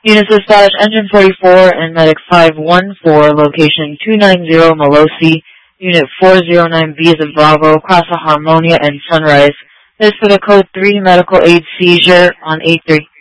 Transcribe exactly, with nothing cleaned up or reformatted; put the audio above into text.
Unit Dispatch, Engine forty-four and Medic five one four, location two nine zero Malosi, Unit four zero nine B is a Bravo, Casa Harmonia and Sunrise. This for the code three medical aid seizure on eight three.